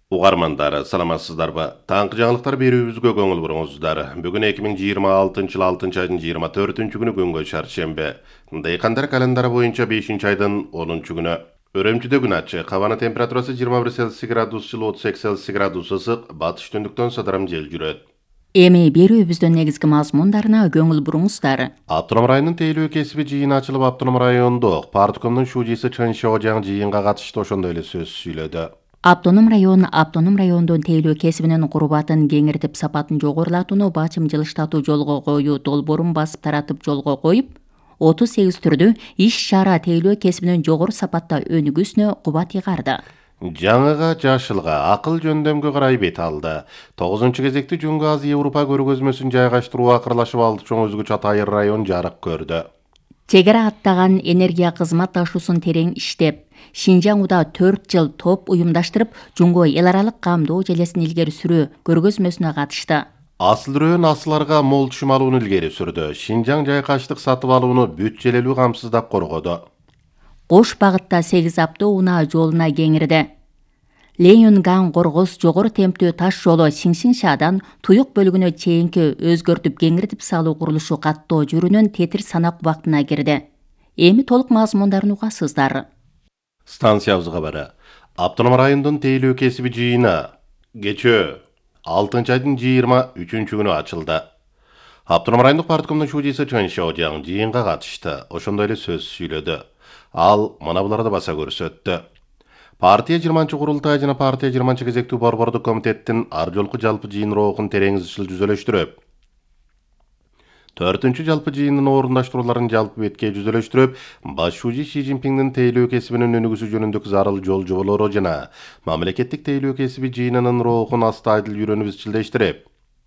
Угармандар, саламатсыздарбы? Таңкы жаңылыктар берүүбүзгө көңүл буруңуздар. Бүгүн 2026 6 айдын 24-күнү күнгө чаршембе. Дыйкандар календары боюнча 5 айдын 10 күнү. Өрөмчүдө күн ачы, кабана температурасы 21 Цельсий градус жылы, 32 Цельсий градус ысык, батыш түндүктөн сыдырым жел жүрөт. Эми берүүбүздүн негизги мазмундарына көңүл буруңуздар. Автоном районунун тейлөө кесиби жыйыны ачылып, автоном райондук парткомдун шужийси Чын Шоожаң жыйынга катышты, ошондой эле сөз сүйлөдү. Автоном райондун тейлөө кесибинин курбатын кеңиртип, сапатын жогорулатууну бачым жылыштатуу жолго коюу долбоорун басып таратып жолго коюп, 38 түрдүү иш-чара тейлөө кесибинин жогору сапатта өнүгүүсүнө кубат ыйгарды. Жаңыга жашылга акыл жөндөмгө карай бет алды. 9-кезекти Жуңгы Азия Европа көргөзмөсүн жайгаштыруу акырлашып алды. Чоң өзгөчө Атайыр район жарык көрдү. Чегара аттаган энергия кызматташуусун терең иштеп, Шинжаңда 4 жыл топ уюмдаштырып, Жуңгө эл аралык камдоо желесин илгери сүрүү көргөзмөсүнө катышты. Асыл асыларга мол түшүм алууну илгери сүрдү. Шинжаң жайкаштык сатып алууну бүт-желелүү камсыздап коргоду. Кош багытта 8 аптоо унаа жолуна кеңирди. Ленин-Ган Коргоз жогору темптүү таш жолу Сиңсиңшадан туюк бөлүгүнө чейинки өзгөртүп кеңиртип салуу курулушу каттоо жүрүнүн тетир санак убактына кирди. Эми толук мазмундарын угасыздар. Станциябызга бары. Автоном райондун тейлөө кесиби жыйыны кечээ 6 айдын 23-күнү ачылды. Автоном райондук парткомдун шужийси Чын Шоожаң жыйынга катышты, ошондой эле сөз сүйлөдү. Ал мына буларды баса көрсөттү. Партия 20-курултай жана партия 20-кезектүү борбордук комитеттин ар жолку жалпы жыйын роохун терең изчил жүзөлөштүрүп, 4-чү жалпы жыйындын орундаштырууларын жалпы бетке жүзөлөштүрүп, баш шужий Си Цзиньпиңдин тейлөө кесибинин өнүгүүсү жөнүндөгү зарыл жол жоболору жана мамлекеттик тейлөө кесиби жыйынынын роохун астайдыл үйрөнүп изчилдештирип,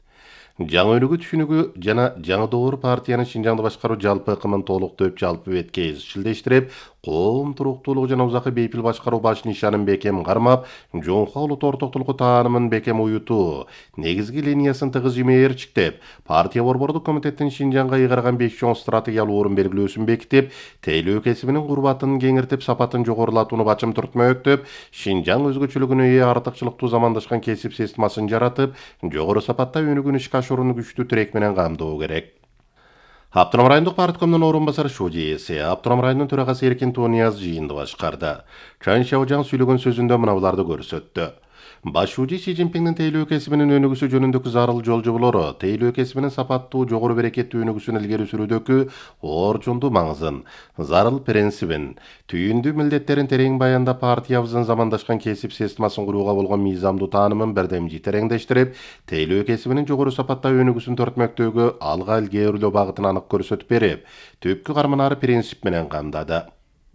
жаңы өнүгүү түшүнүгү жана жаңы доор партиянын Шинжаңды башкаруу жалпы ыкымын толуктоп жалпы бетке изчилдештирип, коом туруктуулугу жана узакы бейпил башкаруу баш нишанын бекем кармап, жоңкуга улут ортоктулугу таанымын бекем уютуу негизги линиясын тыгыз жимээрчиктеп, партия борбордук комитеттин Шинжаңга ыйгарган 5 чоң стратегиялуу орун белгилөөсүн бекитип, тейлөө кесибинин курбатын кеңиртип, сапатын жогорулатууну бачым түртмөктөп, Шинжаң өзгөчөлүгүнө ээ артыкчылыктуу замандашкан кесип системасын жаратып, жогору сапатта өнүгүүнү ишке ашырууну күчтүү тирек менен камдоо керек. Автоном райондук парткомдун орун басары шужийси, Автоном районунун төрагасы Эркин Тонияз жыйынды башкарды. Чын Шоожаң сүйлөгөн сөзүндө мына буларды көрсөттү. Баш шужий Си Цзиньпиңдин тейлөө кесибинин өнүгүүсү жөнүндөгү зарыл жол жоболору, тейлөө кесибинин сапаттуу, жогору берекеттүү өнүгүүсүн илгери сүрүүдөгү орчундуу маңызын, зарыл принцибин, түйүндүү милдеттерин терең баяндап, партиябыздын замандашкан кесип системасын курууга болгон мыйзамдуу таанымын бирдемжи тереңдештирип, тейлөө кесибинин жогору сапатта өнүгүүсүн төртмөктөгү алга илгерилөө багытын анык көрсөтүп берип, түпкү карманары принцип менен камдады.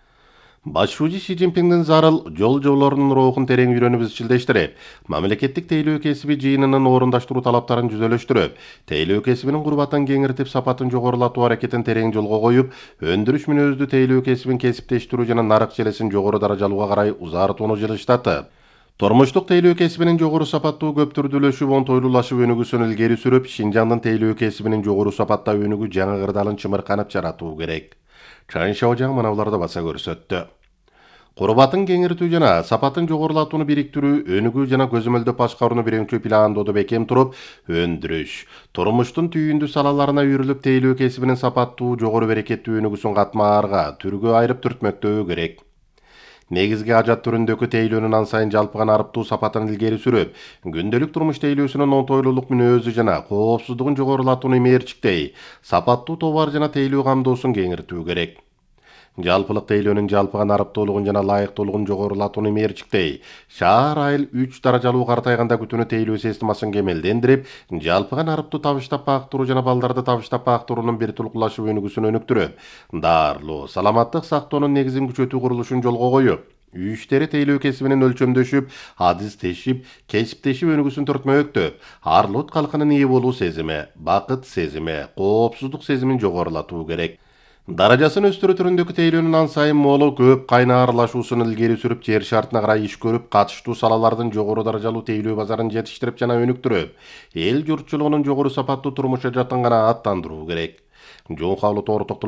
Баш шужий Си Цзиньпиңдин зарыл жол жоболорунун роохун терең үйрөнүп изчилдештирип, мамлекеттик тейлөө кесиби жыйынынын орундаштыруу талаптарын жүзөлөштүрүп, тейлөө кесибинин курбатын кеңиртип, сапатын жогорулатуу аракетин терең жолго коюп, өндүрүш мүнөздүү тейлөө кесибин кесиптештирүү жана нарык желесин жогору даражалууга карай узартууну жылыштатып, тормуштук тейлөө кесибинин жогору сапаттуу көп түрдүүлөшүп, онтойлуулашып өнүгүүсүн илгери сүрүп, Шинжаңдын тейлөө кесибинин жогору сапатта өнүгүү жаңы кырдаалын чымырканып жаратуу керек. Чын Шоожаң мына буларды баса көрсөттү. Курбатын кеңиртүү жана сапатын жогорулатууну бириктирүү, өнүгүү жана көзөмөлдөп башкарууну биринчи пландоодо бекем туруп, өндүрүш, турмуштун түйүндүү салаларына үйрүлүп, тейлөө кесибинин сапаттуу, жогору берекеттүү өнүгүүсүн катмаарга, түргө айырып түртмөктөө керек. Негизги ажат түрүндөгү тейлөөнүн ан сайын жалпыган арыптуу сапатын илгери сүрүп, күндөлүк турмуш тейлөөсүнүн онтойлуулук мүнөзү жана коопсуздугун жогорулатууну имээрчиктей, сапаттуу товар жана тейлөө камдоосун кеңиртүү керек. Жалпылык тейлөөнүн жалпыган арыптуулугун жана ылайыктуулугун жогорулатууну имээрчиктей, шаар айыл 3 даражалуу картайганда күтүүнү тейлөө системасын кемелдендирип, жалпыган арыптуу табыштап бактыруу жана балдарды табыштап бактыруунун бир тулкулашып өнүгүүсүн өнүктүрүп, дарылуу, саламаттык сактоонун негизин күчөтүү курулушун жолго коюп, үй иштери тейлөө кесибинин өлчөмдөшүп, адистешип, кесиптешип өнүгүүсүн төртмөктөп, арлут калкынын ээ болуу сезими, бакыт сезими, коопсуздук сезимин жогорулатуу керек. Даражасын өстүрүү түрүндөгү тейлөөнүн ан сайын молу көп кайна аралашуусун илгери сүрүп, жер шартына карай иш көрүп, катыштуу салалардын жогору даражалуу тейлөө базарын жетиштирип жана өнүктүрүп, эл журтчулугунун жогору сапаттуу турмуш ажатын гана аттандыруу керек. Жоң кабыл ортоктулук